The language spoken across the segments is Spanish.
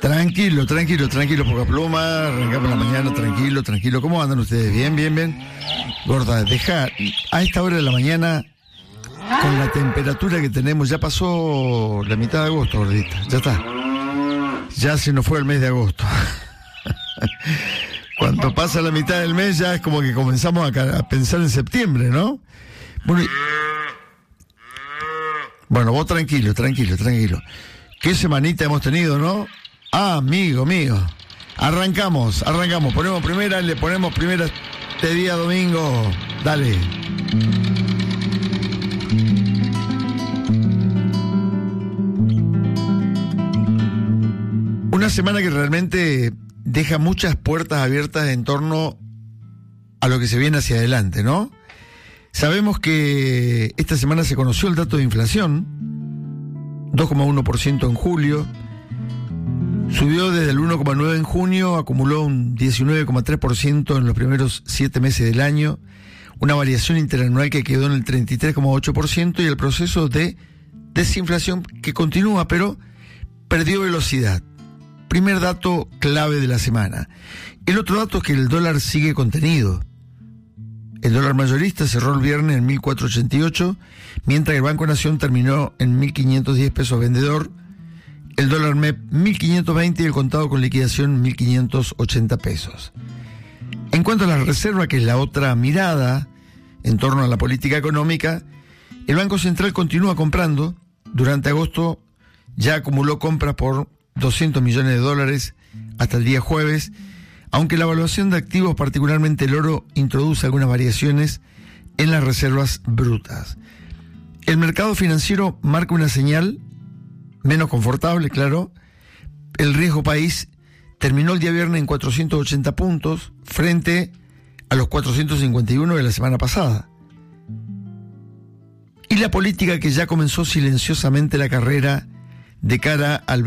Tranquilo, poca pluma, arrancamos la mañana, tranquilo. ¿Cómo andan ustedes? Bien. Gorda, deja, a esta hora de la mañana, con la temperatura que tenemos, ya pasó la mitad de agosto, gordita, ya está. Ya se nos fue el mes de agosto. Cuando pasa la mitad del mes ya es como que comenzamos a pensar en septiembre, ¿no? Bueno, vos tranquilo. ¿Qué semanita hemos tenido, no? Ah, amigo mío. Arrancamos. Le ponemos primera este día domingo. Dale. Una semana que realmente deja muchas puertas abiertas en torno a lo que se viene hacia adelante, ¿no? Sabemos que esta semana se conoció el dato de inflación, 2,1% en julio, subió desde el 1,9% en junio, acumuló un 19,3% en los primeros 7 meses del año, una variación interanual que quedó en el 33,8% y el proceso de desinflación que continúa, pero perdió velocidad. Primer dato clave de la semana. El otro dato es que el dólar sigue contenido. El dólar mayorista cerró el viernes en 1.488, mientras que el Banco Nación terminó en 1.510 pesos vendedor, el dólar MEP 1.520 y el contado con liquidación 1.580 pesos. En cuanto a la reserva, que es la otra mirada en torno a la política económica, el Banco Central continúa comprando. Durante agosto ya acumuló compras por $200 millones hasta el día jueves, aunque la evaluación de activos, particularmente el oro, introduce algunas variaciones en las reservas brutas. El mercado financiero marca una señal menos confortable, claro. El riesgo país terminó el día viernes en 480 puntos frente a los 451 de la semana pasada. Y la política que ya comenzó silenciosamente la carrera de cara al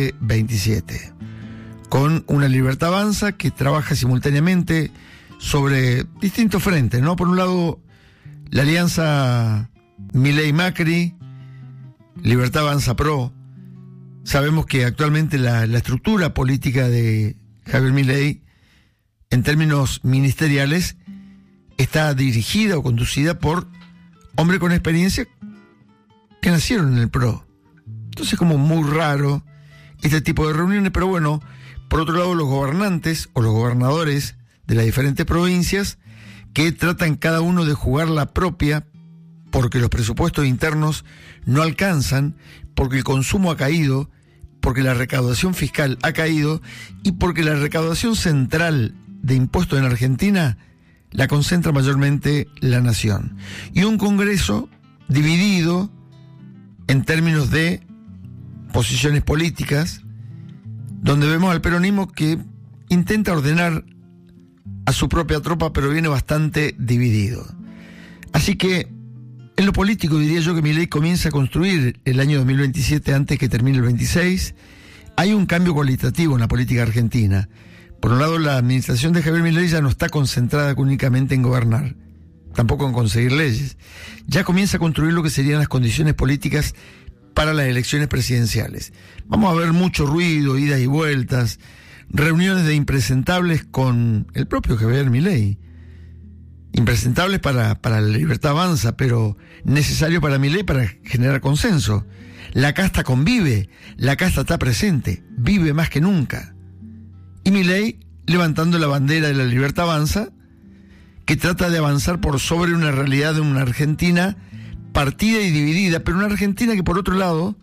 2027, con una Libertad Avanza que trabaja simultáneamente sobre distintos frentes, ¿no? Por un lado, la alianza Milei-Macri, Libertad Avanza Pro. Sabemos que actualmente la estructura política de Javier Milei, en términos ministeriales, está dirigida o conducida por hombres con experiencia que nacieron en el PRO. Entonces es como muy raro este tipo de reuniones, pero bueno, por otro lado los gobernantes o los gobernadores de las diferentes provincias que tratan cada uno de jugar la propia porque los presupuestos internos no alcanzan, porque el consumo ha caído, porque la recaudación fiscal ha caído y porque la recaudación central de impuestos en Argentina la concentra mayormente la nación. Y un Congreso dividido en términos de posiciones políticas, donde vemos al peronismo que intenta ordenar a su propia tropa, pero viene bastante dividido. Así que, en lo político diría yo que Milei comienza a construir el año 2027 antes que termine el 26. Hay un cambio cualitativo en la política argentina. Por un lado, la administración de Javier Milei ya no está concentrada únicamente en gobernar, tampoco en conseguir leyes. Ya comienza a construir lo que serían las condiciones políticas para las elecciones presidenciales. Vamos a ver mucho ruido, idas y vueltas, reuniones de impresentables con el propio Javier Milei. Impresentables para la Libertad Avanza, pero necesario para Milei para generar consenso. La casta convive, la casta está presente, vive más que nunca. Y Milei levantando la bandera de la Libertad Avanza, que trata de avanzar por sobre una realidad de una Argentina partida y dividida, pero una Argentina que, por otro lado,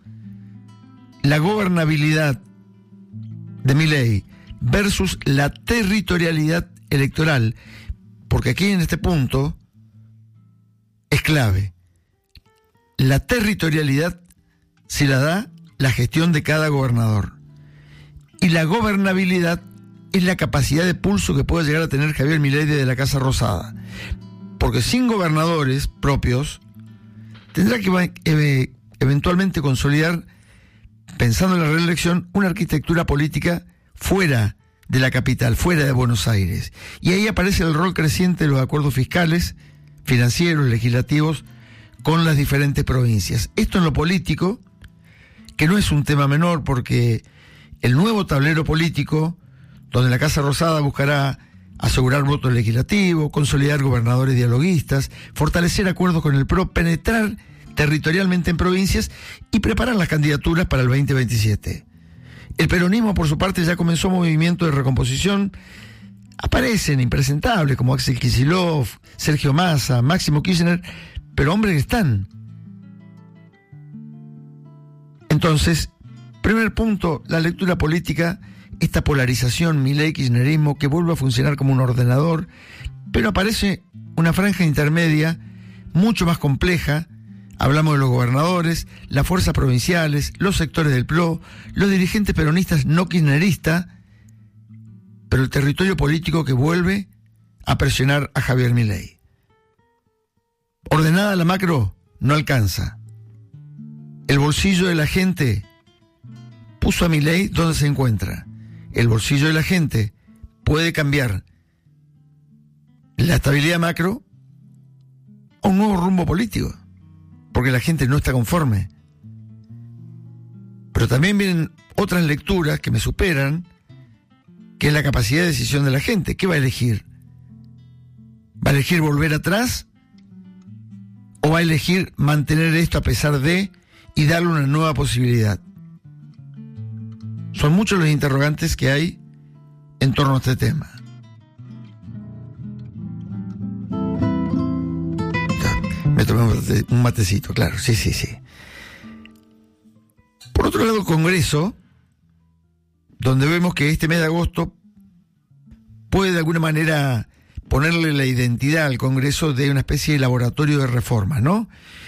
la gobernabilidad de Milei versus la territorialidad electoral, porque aquí en este punto es clave. La territorialidad se la da la gestión de cada gobernador. Y la gobernabilidad es la capacidad de pulso que puede llegar a tener Javier Milei desde la Casa Rosada. Porque sin gobernadores propios, tendrá que eventualmente consolidar, pensando en la reelección, una arquitectura política fuera de la capital, fuera de Buenos Aires. Y ahí aparece el rol creciente de los acuerdos fiscales, financieros, legislativos, con las diferentes provincias. Esto en lo político, que no es un tema menor, porque el nuevo tablero político, donde la Casa Rosada buscará asegurar votos legislativos, consolidar gobernadores dialoguistas, fortalecer acuerdos con el PRO, penetrar territorialmente en provincias y preparar las candidaturas para el 2027. El peronismo, por su parte, ya comenzó un movimiento de recomposición. Aparecen impresentables como Axel Kicillof, Sergio Massa, Máximo Kirchner, pero hombres que están. Entonces, primer punto, la lectura política, esta polarización Milei-Kirchnerismo que vuelve a funcionar como un ordenador, pero aparece una franja intermedia mucho más compleja. Hablamos de los gobernadores, las fuerzas provinciales, los sectores del PRO, los dirigentes peronistas no kirchneristas, pero el territorio político que vuelve a presionar a Javier Milei. Ordenada la macro, no alcanza. El bolsillo de la gente puso a Milei donde se encuentra. El bolsillo de la gente puede cambiar la estabilidad macro a un nuevo rumbo político, porque la gente no está conforme. Pero también vienen otras lecturas que me superan, que es la capacidad de decisión de la gente. ¿Qué va a elegir? ¿Va a elegir volver atrás? ¿O va a elegir mantener esto a pesar de y darle una nueva posibilidad? Son muchos los interrogantes que hay en torno a este tema. Me tomé un matecito, claro, sí. Por otro lado, el Congreso, donde vemos que este mes de agosto puede de alguna manera ponerle la identidad al Congreso de una especie de laboratorio de reformas, ¿no?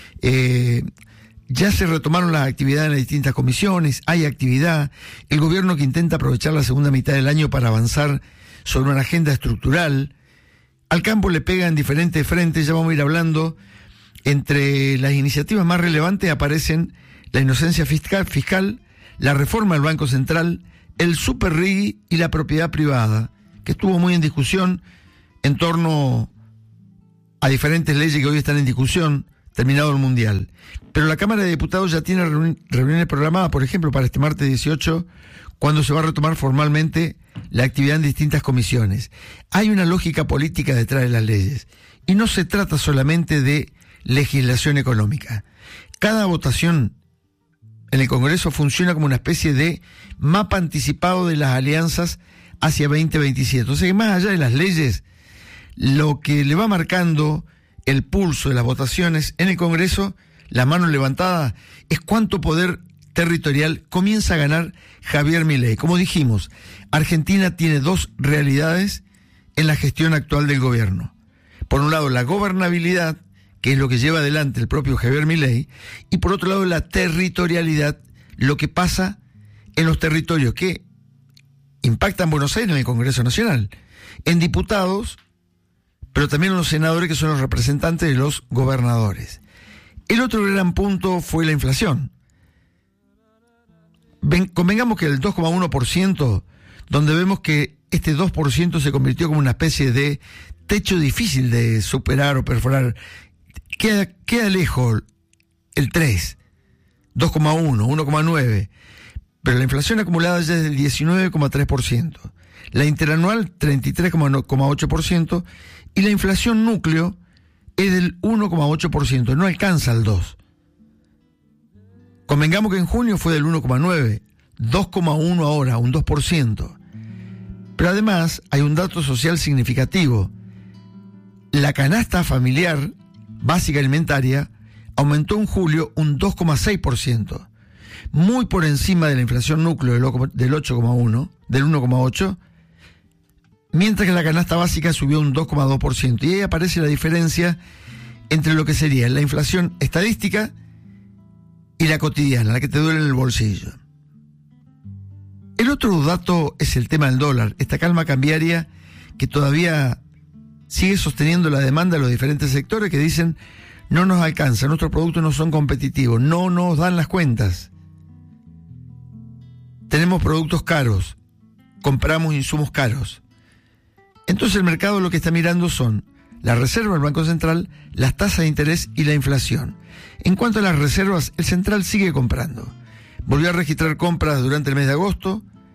Ya se retomaron las actividades en las distintas comisiones, hay actividad, el gobierno que intenta aprovechar la segunda mitad del año para avanzar sobre una agenda estructural. Al campo le pega en diferentes frentes, ya vamos a ir hablando. Entre las iniciativas más relevantes aparecen la inocencia fiscal, la reforma del Banco Central, el super RIGI y la propiedad privada, que estuvo muy en discusión en torno a diferentes leyes que hoy están en discusión, terminado el Mundial. Pero la Cámara de Diputados ya tiene reuniones programadas, por ejemplo, para este martes 18, cuando se va a retomar formalmente la actividad en distintas comisiones. Hay una lógica política detrás de las leyes, y no se trata solamente de legislación económica. Cada votación en el Congreso funciona como una especie de mapa anticipado de las alianzas hacia 2027. O sea que más allá de las leyes, lo que le va marcando el pulso de las votaciones en el Congreso, la mano levantada, es cuánto poder territorial comienza a ganar Javier Milei. Como dijimos, Argentina tiene dos realidades en la gestión actual del gobierno. Por un lado, la gobernabilidad, que es lo que lleva adelante el propio Javier Milei, y por otro lado, la territorialidad, lo que pasa en los territorios que impactan Buenos Aires en el Congreso Nacional, en diputados, pero también en los senadores, que son los representantes de los gobernadores. El otro gran punto fue la inflación. Convengamos que el 2,1%, donde vemos que este 2% se convirtió como una especie de techo difícil de superar o perforar, queda lejos el 3, 2,1, 1,9, pero la inflación acumulada ya es del 19,3%, la interanual 33,8%, y la inflación núcleo es del 1,8%, no alcanza al 2%. Convengamos que en junio fue del 1,9%, 2,1% ahora, un 2%. Pero además hay un dato social significativo. La canasta familiar básica alimentaria aumentó en julio un 2,6%, muy por encima de la inflación núcleo del 8,1%, del 1,8%, mientras que la canasta básica subió un 2,2%. Y ahí aparece la diferencia entre lo que sería la inflación estadística y la cotidiana, la que te duele en el bolsillo. El otro dato es el tema del dólar, esta calma cambiaria que todavía sigue sosteniendo la demanda de los diferentes sectores que dicen no nos alcanza, nuestros productos no son competitivos, no nos dan las cuentas. Tenemos productos caros, compramos insumos caros. Entonces el mercado lo que está mirando son la reserva del Banco Central, las tasas de interés y la inflación. En cuanto a las reservas, el Central sigue comprando. Volvió a registrar compras durante el mes de agosto,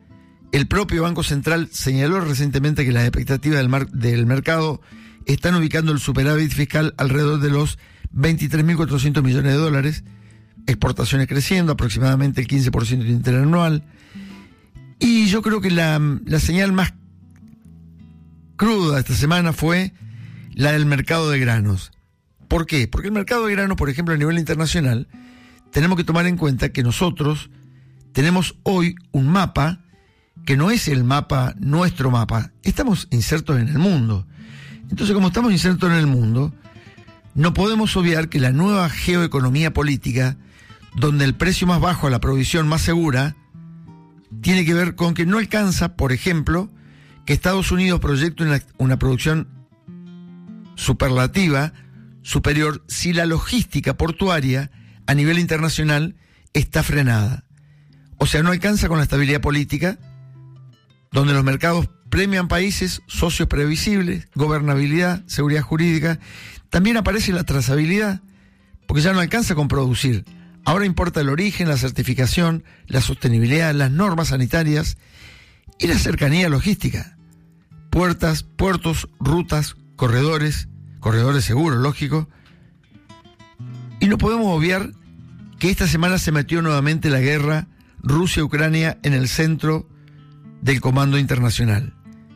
El propio Banco Central señaló recientemente que las expectativas del mercado están ubicando el superávit fiscal alrededor de los 23.400 millones de dólares, exportaciones creciendo aproximadamente el 15% interanual. Y yo creo que la señal más cruda esta semana fue la del mercado de granos. ¿Por qué? Porque el mercado de granos, por ejemplo, a nivel internacional, tenemos que tomar en cuenta que nosotros tenemos hoy un mapa que no es el mapa, nuestro mapa. Estamos insertos en el mundo. Entonces, como estamos insertos en el mundo, no podemos obviar que la nueva geoeconomía política, donde el precio más bajo a la provisión más segura, tiene que ver con que no alcanza, por ejemplo, que Estados Unidos proyecte una producción superlativa, superior, si la logística portuaria a nivel internacional está frenada. O sea, no alcanza con la estabilidad política, donde los mercados premian países, socios previsibles, gobernabilidad, seguridad jurídica. También aparece la trazabilidad, porque ya no alcanza con producir. Ahora importa el origen, la certificación, la sostenibilidad, las normas sanitarias y la cercanía logística. Puertas, puertos, rutas, corredores seguros, lógico. Y no podemos obviar que esta semana se metió nuevamente la guerra Rusia-Ucrania en el centro del comando internacional.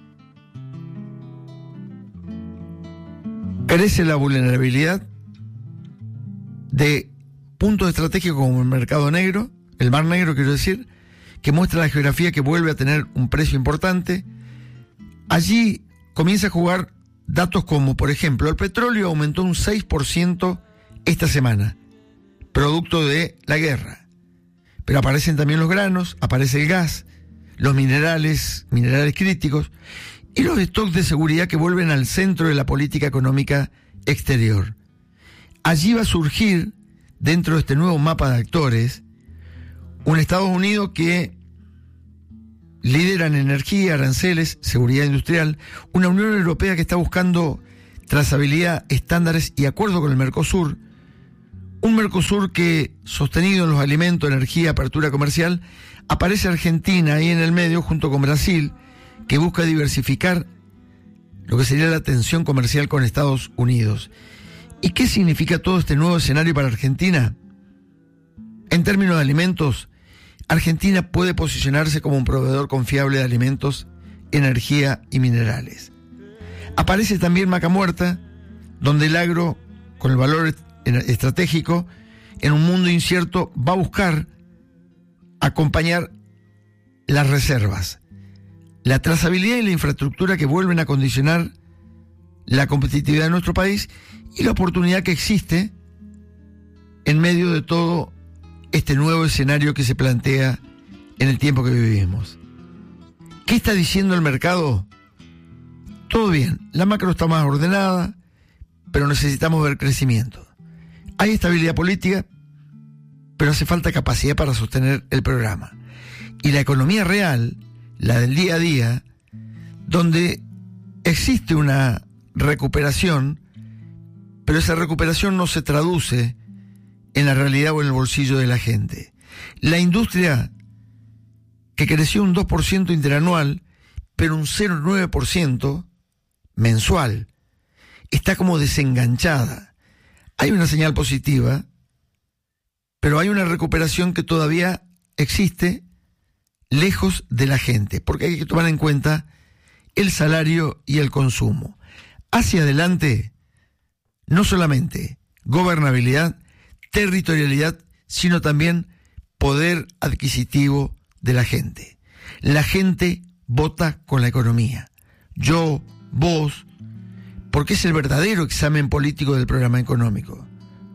Crece la vulnerabilidad de puntos estratégicos como el mercado negro, el Mar Negro quiero decir, que muestra la geografía que vuelve a tener un precio importante. Allí comienza a jugar datos como, por ejemplo, el petróleo aumentó un 6% esta semana, producto de la guerra. Pero aparecen también los granos, aparece el gas, los minerales críticos y los stocks de seguridad que vuelven al centro de la política económica exterior. Allí va a surgir, dentro de este nuevo mapa de actores, un Estados Unidos que lidera en energía, aranceles, seguridad industrial, una Unión Europea que está buscando trazabilidad, estándares y acuerdo con el Mercosur, un Mercosur que, sostenido en los alimentos, energía, apertura comercial, aparece Argentina ahí en el medio junto con Brasil, que busca diversificar lo que sería la tensión comercial con Estados Unidos. ¿Y qué significa todo este nuevo escenario para Argentina? En términos de alimentos, Argentina puede posicionarse como un proveedor confiable de alimentos, energía y minerales. Aparece también Vaca Muerta, donde el agro, con el valor estratégico, en un mundo incierto, va a buscar acompañar las reservas, la trazabilidad y la infraestructura que vuelven a condicionar la competitividad de nuestro país y la oportunidad que existe en medio de todo este nuevo escenario que se plantea en el tiempo que vivimos. ¿Qué está diciendo el mercado? Todo bien, la macro está más ordenada, pero necesitamos ver crecimiento. Hay estabilidad política, pero hace falta capacidad para sostener el programa. Y la economía real, la del día a día, donde existe una recuperación, pero esa recuperación no se traduce en la realidad o en el bolsillo de la gente. La industria, que creció un 2% interanual, pero un 0,9% mensual, está como desenganchada. Hay una señal positiva, pero hay una recuperación que todavía existe lejos de la gente, porque hay que tomar en cuenta el salario y el consumo. Hacia adelante, no solamente gobernabilidad, territorialidad, sino también poder adquisitivo de la gente. La gente vota con la economía. Yo, vos, porque es el verdadero examen político del programa económico.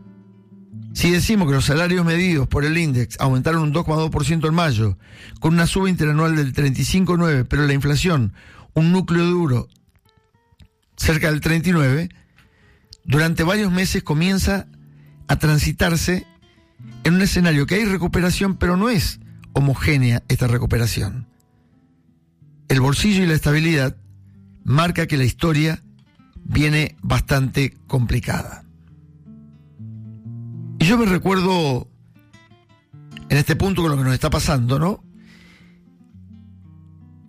Si decimos que los salarios medidos por el índice aumentaron un 2,2% en mayo, con una suba interanual del 35,9%, pero la inflación, un núcleo duro cerca del 39%, durante varios meses comienza a transitarse en un escenario que hay recuperación, pero no es homogénea esta recuperación. El bolsillo y la estabilidad marca que la historia viene bastante complicada. Y yo me recuerdo en este punto con lo que nos está pasando, ¿no?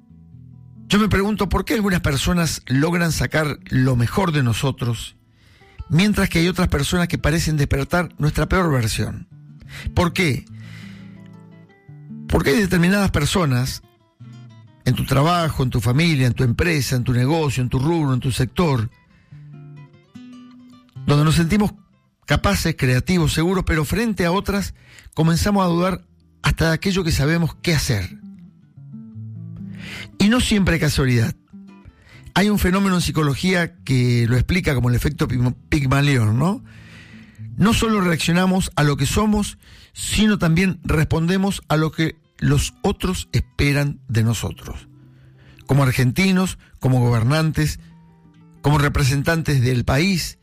Yo me pregunto por qué algunas personas logran sacar lo mejor de nosotros, mientras que hay otras personas que parecen despertar nuestra peor versión. ¿Por qué? Porque hay determinadas personas, en tu trabajo, en tu familia, en tu empresa, en tu negocio, en tu rubro, en tu sector, donde nos sentimos capaces, creativos, seguros, pero frente a otras comenzamos a dudar hasta de aquello que sabemos qué hacer. Y no siempre hay casualidad. Hay un fenómeno en psicología que lo explica como el efecto Pigmalión, ¿no? No solo reaccionamos a lo que somos, sino también respondemos a lo que los otros esperan de nosotros. Como argentinos, como gobernantes, como representantes del país.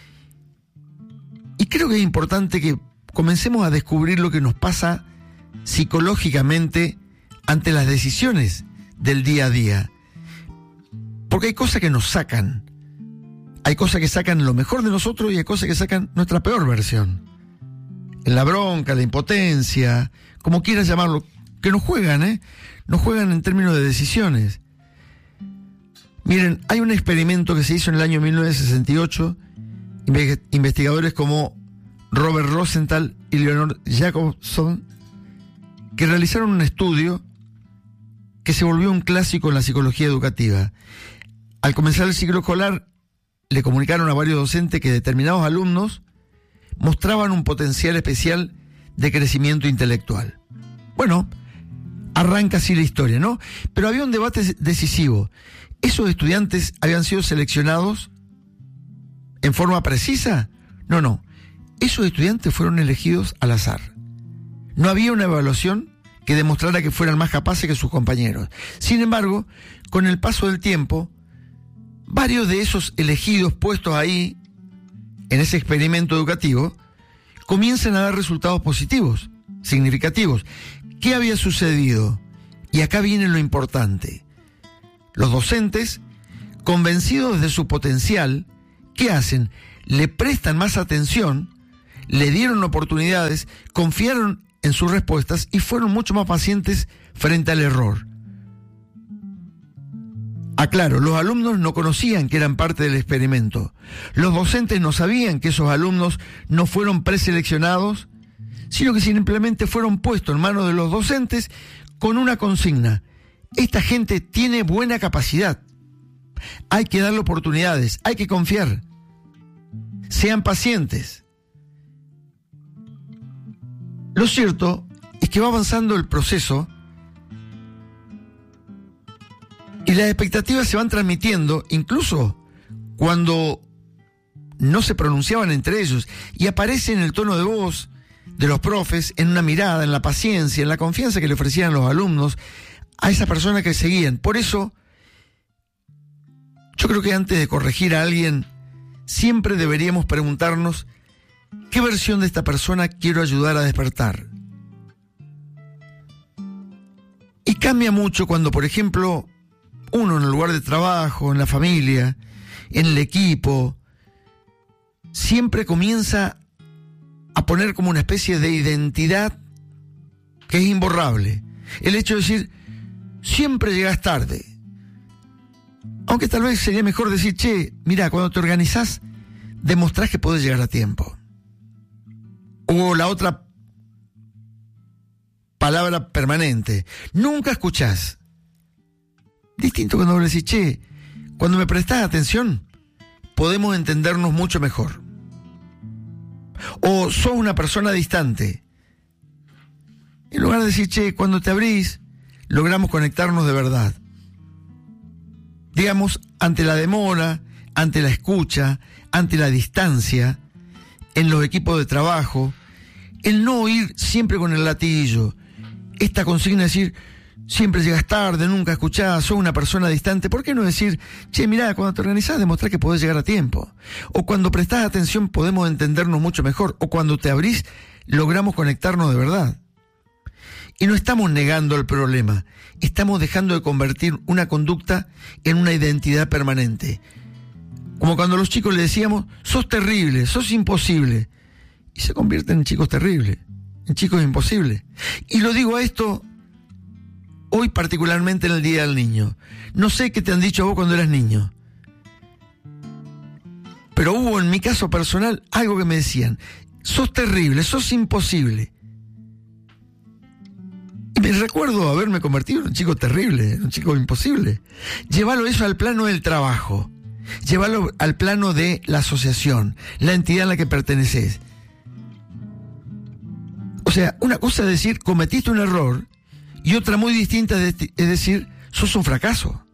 Y creo que es importante que comencemos a descubrir lo que nos pasa psicológicamente ante las decisiones del día a día. Porque hay cosas que nos sacan. Hay cosas que sacan lo mejor de nosotros y hay cosas que sacan nuestra peor versión. En la bronca, la impotencia, como quieras llamarlo, que nos juegan, nos juegan en términos de decisiones. Miren, hay un experimento que se hizo en el año 1968, investigadores como Robert Rosenthal y Leonard Jacobson, que realizaron un estudio que se volvió un clásico en la psicología educativa. Al comenzar el ciclo escolar, le comunicaron a varios docentes que determinados alumnos mostraban un potencial especial de crecimiento intelectual. Bueno, arranca así la historia, ¿no? Pero había un debate decisivo. ¿Esos estudiantes habían sido seleccionados en forma precisa? No. Esos estudiantes fueron elegidos al azar. No había una evaluación que demostrara que fueran más capaces que sus compañeros. Sin embargo, con el paso del tiempo, varios de esos elegidos puestos ahí, en ese experimento educativo, comienzan a dar resultados positivos, significativos. ¿Qué había sucedido? Y acá viene lo importante. Los docentes, convencidos de su potencial, ¿qué hacen? Le prestan más atención, le dieron oportunidades, confiaron en sus respuestas y fueron mucho más pacientes frente al error. Aclaro, los alumnos no conocían que eran parte del experimento. Los docentes no sabían que esos alumnos no fueron preseleccionados, sino que simplemente fueron puestos en manos de los docentes con una consigna. Esta gente tiene buena capacidad. Hay que darle oportunidades, hay que confiar. Sean pacientes. Lo cierto es que va avanzando el proceso y las expectativas se van transmitiendo, incluso cuando no se pronunciaban entre ellos, y aparece en el tono de voz de los profes, en una mirada, en la paciencia, en la confianza que le ofrecían los alumnos a esas personas que seguían. Por eso, yo creo que antes de corregir a alguien, siempre deberíamos preguntarnos ¿qué versión de esta persona quiero ayudar a despertar? Y cambia mucho cuando, por ejemplo, uno en el lugar de trabajo, en la familia, en el equipo, siempre comienza a poner como una especie de identidad que es imborrable. El hecho de decir, siempre llegas tarde. Aunque tal vez sería mejor decir, mira, cuando te organizás, demostrás que podés llegar a tiempo. O la otra palabra permanente, nunca escuchás. Distinto cuando le decís, cuando me prestás atención, podemos entendernos mucho mejor. O sos una persona distante. En lugar de decir, cuando te abrís, logramos conectarnos de verdad. Digamos, ante la demora, ante la escucha, ante la distancia, en los equipos de trabajo, el no ir siempre con el latillo, esta consigna de decir, siempre llegas tarde, nunca escuchás, sos una persona distante. ¿Por qué no decir, mirá, cuando te organizás demostrás que podés llegar a tiempo? O cuando prestás atención podemos entendernos mucho mejor. O cuando te abrís logramos conectarnos de verdad. Y no estamos negando el problema, estamos dejando de convertir una conducta en una identidad permanente. Como cuando a los chicos les decíamos, sos terrible, sos imposible. Y se convierten en chicos terribles, en chicos imposibles. Y lo digo a esto, hoy hoy particularmente en el Día del Niño. No sé qué te han dicho a vos cuando eras niño, pero hubo en mi caso personal algo que me decían: sos terrible, sos imposible. Y me recuerdo haberme convertido en un chico terrible, en un chico imposible. Llévalo eso al plano del trabajo, llévalo al plano de la asociación, la entidad a la que perteneces. O sea, una cosa es decir, cometiste un error, y otra muy distinta es decir, sos un fracaso.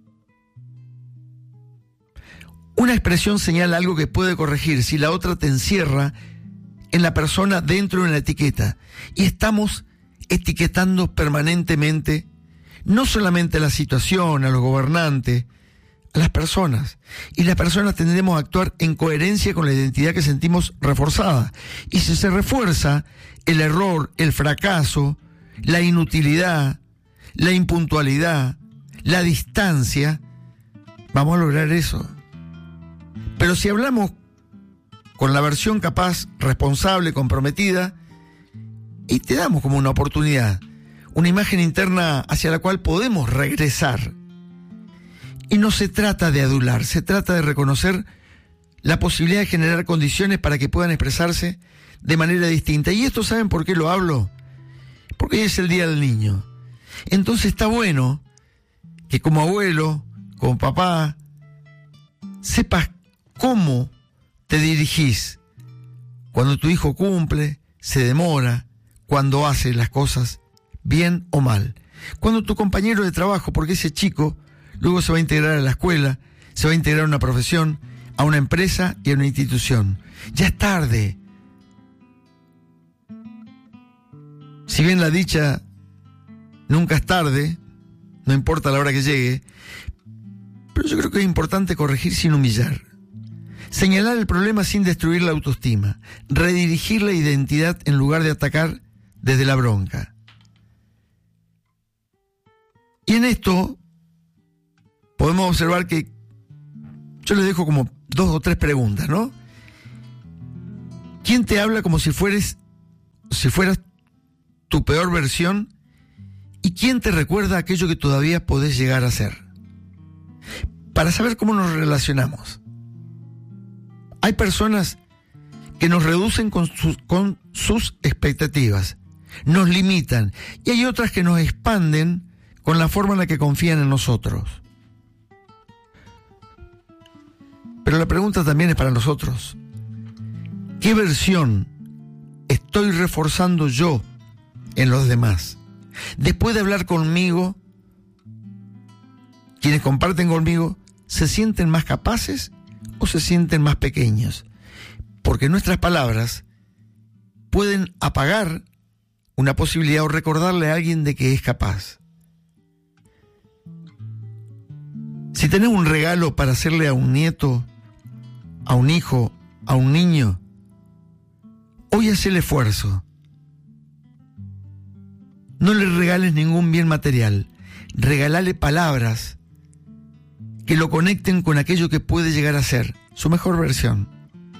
Una expresión señala algo que puede corregir si la otra te encierra en la persona dentro de una etiqueta. Y estamos etiquetando permanentemente no solamente a la situación, a los gobernantes, a las personas. Y las personas tendremos a actuar en coherencia con la identidad que sentimos reforzada. Y si se refuerza el error, el fracaso, la inutilidad, la impuntualidad, la distancia, vamos a lograr eso. Pero si hablamos con la versión capaz, responsable, comprometida, y te damos como una oportunidad, una imagen interna hacia la cual podemos regresar. Y no se trata de adular, se trata de reconocer la posibilidad de generar condiciones para que puedan expresarse de manera distinta. Y esto, ¿saben por qué lo hablo? Porque hoy es el Día del Niño. Entonces está bueno que como abuelo, como papá, sepas cómo te dirigís cuando tu hijo cumple, se demora, cuando hace las cosas bien o mal. Cuando tu compañero de trabajo, porque ese chico luego se va a integrar a la escuela, se va a integrar a una profesión, a una empresa y a una institución. Ya es tarde. Si bien la dicha nunca es tarde, no importa la hora que llegue, pero yo creo que es importante corregir sin humillar. Señalar el problema sin destruir la autoestima. Redirigir la identidad en lugar de atacar desde la bronca. Y en esto podemos observar que yo les dejo como 2 o 3 preguntas, ¿no? ¿Quién te habla como si fueras tu peor versión? ¿Y quién te recuerda aquello que todavía podés llegar a ser? Para saber cómo nos relacionamos. Hay personas que nos reducen con sus expectativas, nos limitan, y hay otras que nos expanden con la forma en la que confían en nosotros. Pero la pregunta también es para nosotros: ¿qué versión estoy reforzando yo en los demás? Después de hablar conmigo, quienes comparten conmigo, ¿se sienten más capaces o se sienten más pequeños? Porque nuestras palabras pueden apagar una posibilidad o recordarle a alguien de que es capaz. Si tenés un regalo para hacerle a un nieto, a un hijo, a un niño, hoy haz el esfuerzo. No le regales ningún bien material, regalale palabras que lo conecten con aquello que puede llegar a ser su mejor versión.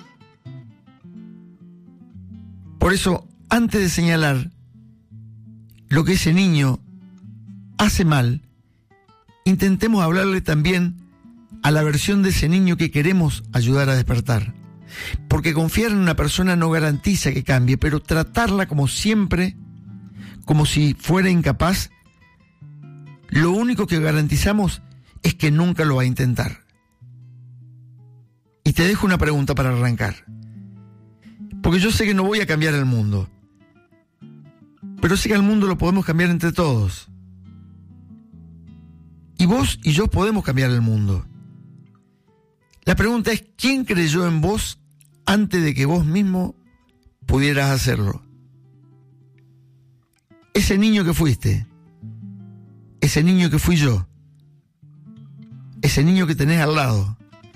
Por eso, antes de señalar lo que ese niño hace mal, intentemos hablarle también a la versión de ese niño que queremos ayudar a despertar. Porque confiar en una persona no garantiza que cambie, pero tratarla como siempre, como si fuera incapaz, lo único que garantizamos es que nunca lo va a intentar. Y te dejo una pregunta para arrancar. Porque yo sé que no voy a cambiar el mundo, pero sé que el mundo lo podemos cambiar entre todos. Y vos y yo podemos cambiar el mundo. La pregunta es: ¿quién creyó en vos antes de que vos mismo pudieras hacerlo? Ese niño que fuiste, ese niño que fui yo, ese niño que tenés al lado,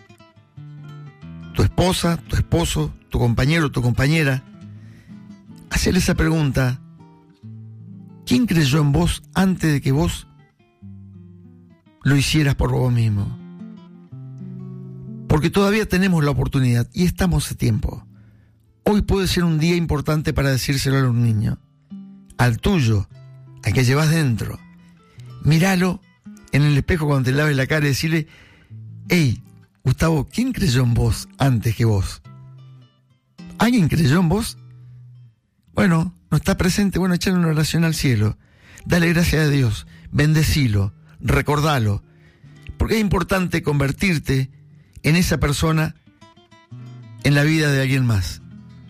tu esposa, tu esposo, tu compañero, tu compañera. Hacerle esa pregunta: ¿quién creyó en vos antes de que vos lo hicieras por vos mismo? Porque todavía tenemos la oportunidad y estamos a tiempo. Hoy puede ser un día importante para decírselo a un niño, al tuyo, al que llevas dentro. Míralo en el espejo cuando te laves la cara y decirle: hey, Gustavo, ¿quién creyó en vos antes que vos? ¿Alguien creyó en vos? Bueno, no está presente, bueno, echarle una oración al cielo. Dale gracias a Dios, bendecilo, recordalo. Porque es importante convertirte en esa persona en la vida de alguien más.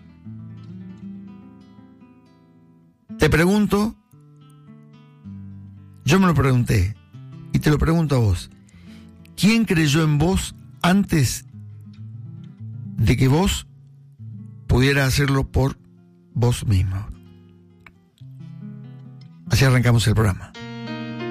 Te pregunto, yo me lo pregunté, y te lo pregunto a vos. ¿Quién creyó en vos antes de que vos pudieras hacerlo por vos mismo? Así arrancamos el programa.